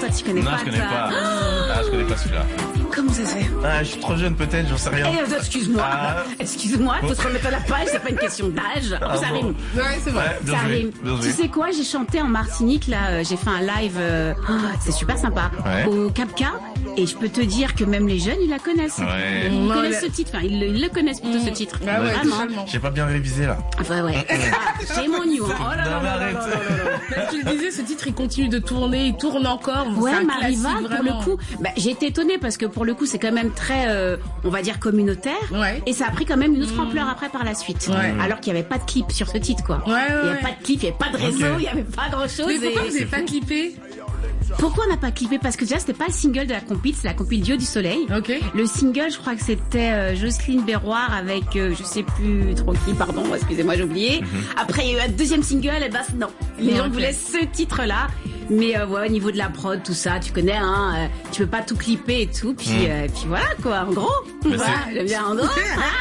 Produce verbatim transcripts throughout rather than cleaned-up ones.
toi tu connais non, pas. Non, je connais ça. pas. Ah, je connais pas celui-là. Comment ça se fait? Ah, je suis trop jeune peut-être, j'en sais rien. Eh, excuse-moi, Ah. excuse-moi, faut se remettre à la page, c'est pas une question d'âge. Ah, ça bon. rime. Ouais, c'est vrai. Ouais, bien Ça joué, rime. bien Tu joué. sais quoi, j'ai chanté en Martinique, là, euh, j'ai fait un live, euh, oh, c'est super sympa, Ouais. au Capca, et je peux te dire que même les jeunes, ils la connaissent. Ouais. Ils Non, connaissent la- ce titre, enfin, ils le, ils le connaissent plutôt ce titre. Ah ouais, Vraiment. totalement. J'ai pas bien révisé là. Ouais, ouais. Ah, j'ai mon new, hein. Oh là là Non, mais là là arrête. là là là. Comme tu le disais, ce titre, il continue de tourner, il tourne encore. C'est Ouais, un Mariva, classique, pour vraiment. le coup, bah, j'ai été étonnée parce que pour le coup, c'est quand même très, euh, on va dire, communautaire. Ouais. Et ça a pris quand même une autre ampleur après par la suite. Ouais. Alors qu'il n'y avait pas de clip sur ce titre, quoi. Ouais, ouais, Il n'y avait ouais. pas de clip, il n'y avait pas de réseau, Ok. il n'y avait pas grand chose. Mais pourquoi et... vous n'avez pas clippé? Pourquoi on n'a pas clippé? Parce que déjà, c'était pas le single de la compil, c'est la compil Dieu du Soleil. Ok. Le single, je crois que c'était euh, Jocelyne Berroir avec, euh, je sais plus trop qui, pardon, excusez-moi, j'ai oublié. Après, il y a eu un deuxième single, et bah non. Les gens Ok. voulaient ce titre-là. Mais euh, ouais, au niveau de la prod, tout ça, tu connais, hein, euh, tu peux pas tout clipper et tout. Puis, Mm. euh, puis voilà, quoi, en gros. Mais Voilà, c'est- j'aime bien en gros.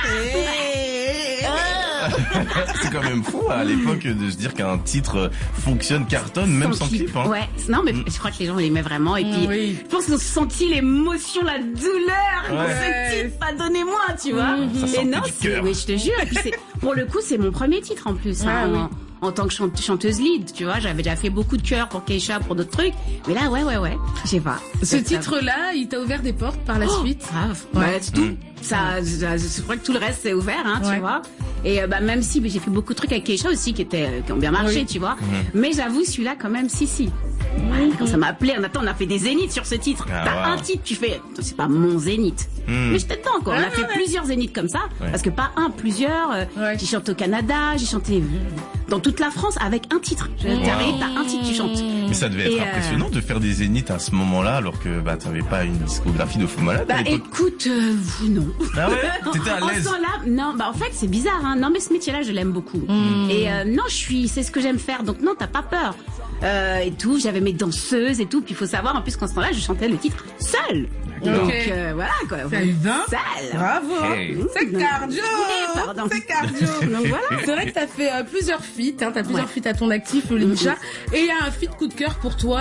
C'est quand même fou à l'époque de se dire qu'un titre fonctionne, cartonne, même sans clip. Hein. Ouais, non, mais je crois que les gens l'aimaient vraiment. Et puis, Oui. je pense qu'ils ont senti l'émotion, la douleur que Ouais. ce titre a donné moi, tu vois. Ça Et sortait non, du c'est, cœur. oui, je te jure. Et puis c'est, pour le coup, c'est mon premier titre en plus, hein, Ah oui. en, en tant que chante- chanteuse lead, tu vois. J'avais déjà fait beaucoup de chœurs pour Keisha, pour d'autres trucs. Mais là, ouais, ouais, ouais. Je sais pas. Ce Ça- titre-là, il t'a ouvert des portes par la Oh, suite. grave. Ouais. Ouais, c'est tout. Ça, ça, je crois que tout le reste c'est ouvert, hein, Ouais. tu vois. Et euh, bah même si j'ai fait beaucoup de trucs avec Keisha aussi qui étaient euh, qui ont bien marché, Oui. tu vois. Mais j'avoue celui-là quand même, si si. Ouais, quand ça m'a appelé, on attend, on a fait des zéniths sur ce titre. Ah, T'as wow. un titre, tu fais, c'est pas mon zénith. Mm. Mais j'étais dedans, quoi. On Ouais, a fait ouais. plusieurs zéniths comme ça, Ouais. parce que pas un, plusieurs. euh, Ouais. J'ai chanté au Canada, j'ai chanté euh, dans toute la France avec un titre. T'arrives, t'as un titre, tu chantes. Mais ça devait être Et, euh, impressionnant de faire des zéniths à ce moment-là, alors que bah t'avais pas une discographie de fou malade Bah à l'époque. écoute, euh, vous non. Ah ouais, t'étais à En l'aise. ce temps-là, non, bah en fait c'est bizarre, hein. Non mais ce métier-là, je l'aime beaucoup. Et euh, non, je suis, c'est ce que j'aime faire. Donc non, t'as pas peur. Euh, et tout, j'avais mes danseuses et tout. Puis il faut savoir, en plus qu'en ce temps-là, je chantais le titre seule. Donc Ok. euh, voilà quoi. Eh ben, Seule. Bravo. Hey. C'est cardio. Oui, pardon. C'est cardio. Donc voilà. C'est vrai que t'as fait euh, plusieurs feats, hein, t'as plusieurs Ouais. feats à ton actif, Lisha. Et il y a un feat coup de cœur pour toi.